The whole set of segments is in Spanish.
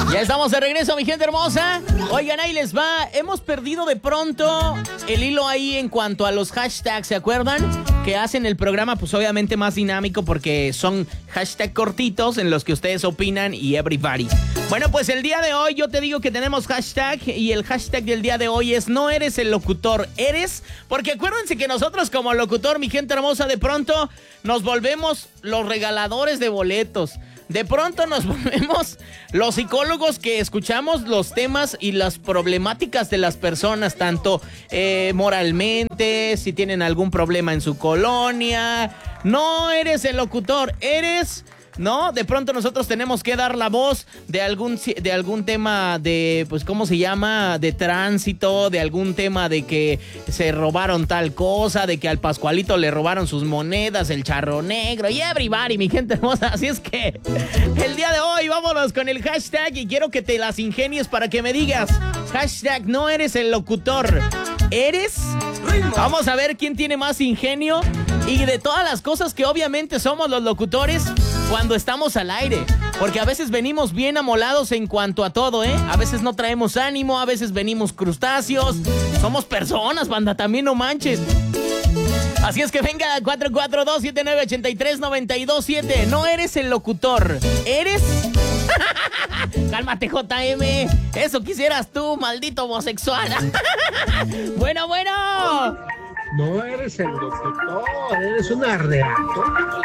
Ya estamos de regreso, mi gente hermosa. Oigan, ahí les va. Hemos perdido de pronto el hilo ahí en cuanto a los hashtags, ¿se acuerdan? Que hacen el programa, pues obviamente más dinámico porque son hashtags cortitos en los que ustedes opinan y everybody. Bueno, pues el día de hoy yo te digo que tenemos hashtag y el hashtag del día de hoy es no eres el locutor, eres... Porque acuérdense que nosotros como locutor, mi gente hermosa, de pronto nos volvemos los regaladores de boletos. De pronto nos volvemos los psicólogos que escuchamos los temas y las problemáticas de las personas, tanto moralmente, si tienen algún problema en su colonia. No eres el locutor, eres... ¿No? De pronto nosotros tenemos que dar la voz de algún tema de, pues, ¿cómo se llama? De tránsito, de algún tema de que se robaron tal cosa, de que al Pascualito le robaron sus monedas, el charro negro y everybody, mi gente hermosa. Así es que el día de hoy vámonos con el hashtag y quiero que te las ingenies para que me digas. Hashtag no eres el locutor, ¿eres? Vamos a ver quién tiene más ingenio y de todas las cosas que obviamente somos los locutores cuando estamos al aire, porque a veces venimos bien amolados en cuanto a todo, ¿eh? A veces no traemos ánimo, a veces venimos crustáceos. Somos personas, banda, también no manches. Así es que venga, 442-7983-927. No eres el locutor, ¿eres? Cálmate, JM. Eso quisieras tú, maldito homosexual. Bueno. No eres el locutor, eres una reactor.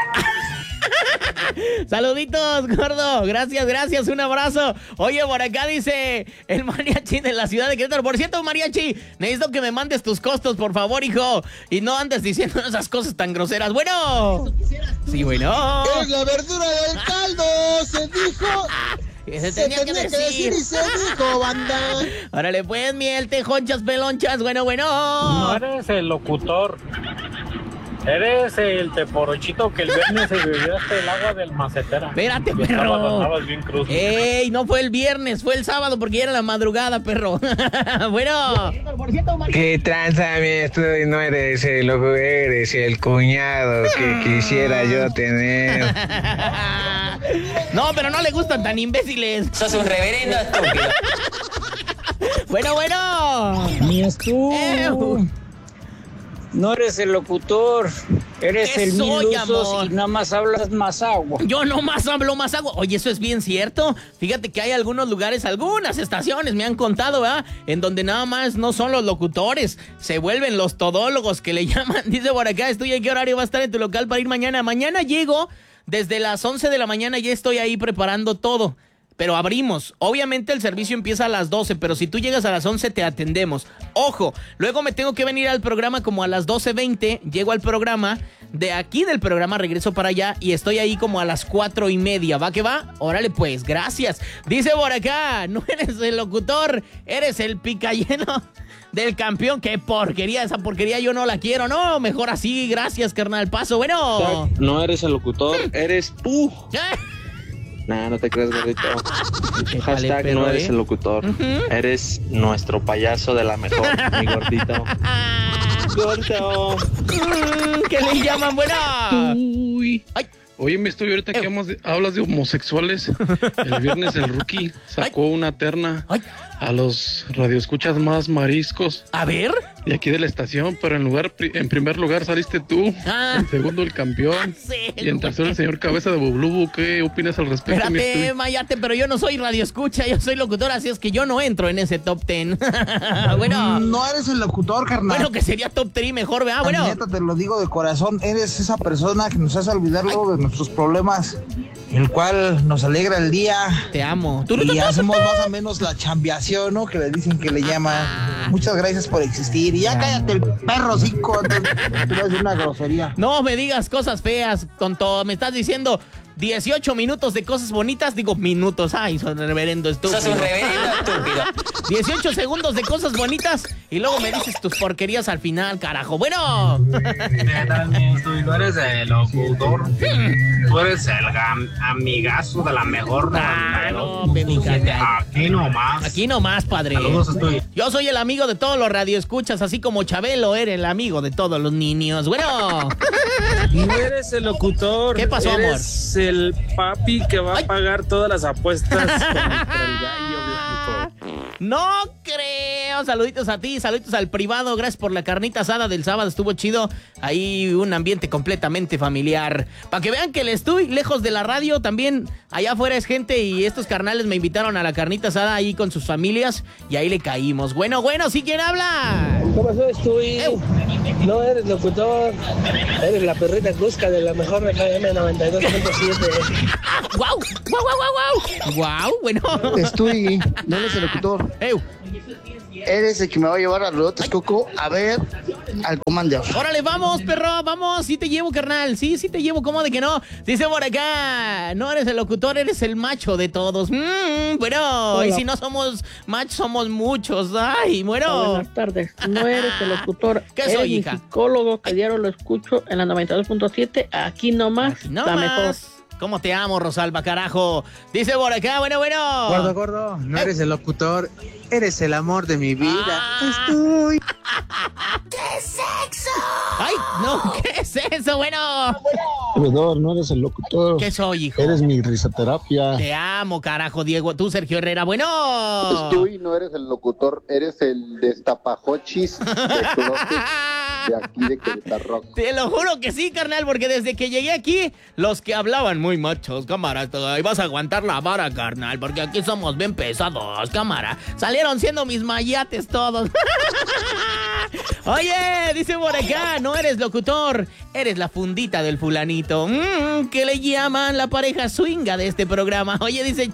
Saluditos, gordo. Gracias, un abrazo. Oye, por acá dice el mariachi de la ciudad de Querétaro. Por cierto, mariachi, necesito que me mandes tus costos, por favor, hijo. Y no andes diciendo esas cosas tan groseras. Bueno. Sí, bueno. Es la verdura del caldo, se dijo. Se tenía que decir y se dijo, banda. Órale, pues, miel, tejonchas, pelonchas. Bueno. No eres el locutor. Eres el teporochito que el viernes se bebió hasta el agua del macetera. Espérate, perro. Estabas bien cruz. Ey, no fue el viernes, fue el sábado porque ya era la madrugada, perro. Bueno. ¿Qué tranza, mi estudio? No eres el loco, eres el cuñado que quisiera yo tener. No, pero no le gustan tan imbéciles. Sos un reverendo estúpido. Bueno. Mías tú. No eres el locutor, eres el mil usos y nada más hablas más agua. Yo nomás hablo más agua. Oye, eso es bien cierto. Fíjate que hay algunos lugares, algunas estaciones, me han contado, ¿verdad? En donde nada más no son los locutores, se vuelven los todólogos que le llaman. Dice por acá, ¿en qué horario va a estar en tu local para ir mañana? Mañana llego, desde las 11 de la mañana ya estoy ahí preparando todo. Pero abrimos. Obviamente el servicio empieza a las 12, pero si tú llegas a las 11 te atendemos. Ojo, luego me tengo que venir al programa como a las 12:20. Llego al programa, de aquí del programa regreso para allá y estoy ahí como a las 4:30. ¿Va que va? Órale pues, gracias. Dice por acá, no eres el locutor, eres el picayelo del campeón. Qué porquería, esa porquería yo no la quiero. No, mejor así, gracias, carnal. Paso, bueno. No eres el locutor, eres tú. Nah, no te creas, gordito. Hashtag no eres el locutor. Eres nuestro payaso de la mejor, mi gordito. Gordo. ¿Qué le llaman, buena? Uy. Ay. Oye, me estoy ahorita que hablas de homosexuales. El viernes el Rookie sacó una terna a los radioescuchas más mariscos. A ver. De aquí de la estación, pero en primer lugar saliste tú. En segundo el campeón. Sí. Y en tercero el señor Cabeza de Bublubu. ¿Qué opinas al respecto? Espérate, Mayate, pero yo no soy radioescucha, yo soy locutor, así es que yo no entro en ese top 10. Bueno. No eres el locutor, carnal. Bueno, que sería top 3 mejor, ¿verdad? Bueno. Neta, te lo digo de corazón, eres esa persona que nos hace olvidar luego de nuestros problemas, el cual nos alegra el día. Te amo. Y hacemos más o menos la chambeación, ¿no? Que le dicen que le llaman. Muchas gracias por existir. Y ya cállate el perro, cinco. Te voy a decir una grosería. No me digas cosas feas, tonto. Me estás diciendo 18 minutos de cosas bonitas. Digo, minutos. Ay, son reverendo estúpido. Sos un reverendo estúpido. 18 segundos de cosas bonitas y luego me dices tus porquerías al final, carajo. Bueno. Tú eres el locutor. Tú eres el amigazo de la mejor. No, mi cara. Aquí nomás, padre. Saludos, estoy. Yo soy el amigo de todos los radioescuchas, así como Chabelo era el amigo de todos los niños. Bueno. No eres el locutor. ¿Qué pasó, amor? Eres el papi que va a pagar todas las apuestas contra el gallo blanco. No creo. Saluditos a ti, saluditos al privado. Gracias por la carnita asada del sábado. Estuvo chido. Ahí un ambiente completamente familiar. Para que vean que le estoy lejos de la radio. También allá afuera es gente y estos carnales me invitaron a la carnita asada ahí con sus familias. Y ahí le caímos. Bueno, ¿sí quién habla? ¿Cómo pasó, Estoy? No eres locutor. Eres la perrita cruzca de la mejor FM 92.7. ¡Guau! Bueno. Estoy, no eres el locutor. Eres el que me va a llevar a los Texcoco a ver al Commander. Órale, vamos, perro, vamos. Sí te llevo, carnal. Sí te llevo, ¿cómo de que no? Dice por acá, no eres el locutor, eres el macho de todos. Bueno, hola. Y si no somos machos, somos muchos. Ay, bueno. Buenas tardes. No eres el locutor. ¿Qué soy, hija? Mi psicólogo, que diario lo escucho en la 92.7. Aquí nomás, la mejor. ¿Cómo te amo, Rosalba, carajo? Dice por acá, bueno. Gordo, no eres el locutor, eres el amor de mi vida. Estoy. ¡Qué sexo! ¡Ay, no! ¿Qué es eso, bueno? Proveedor, no eres el locutor. ¿Qué soy, hijo? Eres mi risoterapia. Te amo, carajo, Diego. Tú, Sergio Herrera, bueno. Estoy, no eres el locutor, eres el destapajochis de aquí de Querétaro. Te lo juro que sí, carnal, porque desde que llegué aquí, los que hablaban muy machos, cámara, ahí vas a aguantar la vara, carnal, porque aquí somos bien pesados, cámara. Salieron siendo mis mayates todos. Oye, dice por acá, no eres locutor, eres la fundita del fulanito. Que le llaman la pareja swinga de este programa. Oye, dice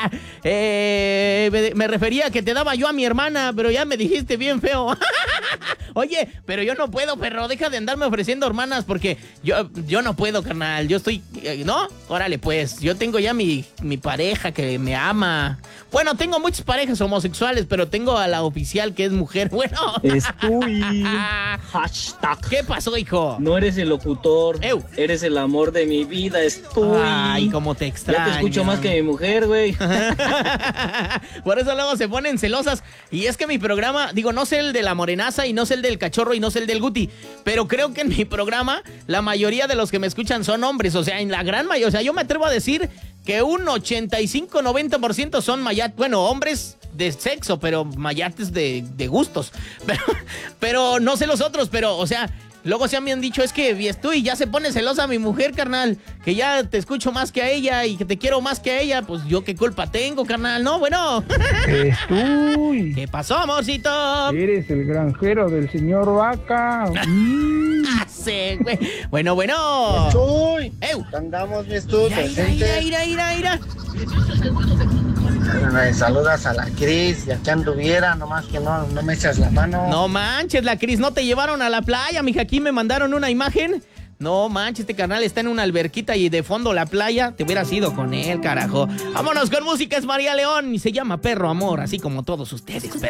me refería a que te daba yo a mi hermana, pero ya me dijiste bien feo. Oye, pero yo no puedo, perro, deja de andarme ofreciendo hermanas porque yo no puedo, carnal. Yo estoy, ¿no? Órale, pues, yo tengo ya mi pareja que me ama. Bueno, tengo muchas parejas homosexuales, pero tengo a la oficial que es mujer. Bueno. Estoy. Hashtag. ¿Qué pasó, hijo? No eres el locutor. Eres el amor de mi vida. Estoy. Ay, cómo te extraño. Ya te escucho más que mi mujer, güey. Por eso luego se ponen celosas. Y es que mi programa, digo, no sé el de la morenaza y no sé el del cachorro y no sé el del Guti, pero creo que en mi programa la mayoría de los que me escuchan son hombres. O sea, en la gran mayoría. O sea, yo me atrevo a decir que un 85-90% son mayates, bueno, hombres de sexo, pero mayates de gustos. Pero no sé los otros, pero, o sea, luego se me han dicho, es que tú y ya se pone celosa mi mujer, carnal, que ya te escucho más que a ella y que te quiero más que a ella, pues yo qué culpa tengo, carnal, ¿no? Bueno. Estoy. ¿Qué pasó, amorcito? Eres el granjero del señor Vaca. Sí, güey. Bueno. Estoy. Andamos, mi estudio. Ira. Me saludas a la Cris, ya que anduviera, nomás que no me echas la mano. No manches, la Cris, no te llevaron a la playa, mija, aquí me mandaron una imagen. No manches, este carnal está en una alberquita y de fondo la playa. Te hubieras ido con él, carajo. Vámonos con música, es María León y se llama Perro Amor, así como todos ustedes, perro.